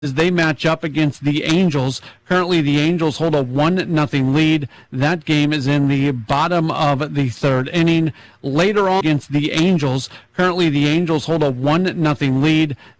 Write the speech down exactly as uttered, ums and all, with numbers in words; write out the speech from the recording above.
as they match up against the Angels. Currently, the Angels hold a one nothing lead. That game is in the bottom of the third inning. Later on against the Angels, currently the Angels hold a one nothing lead.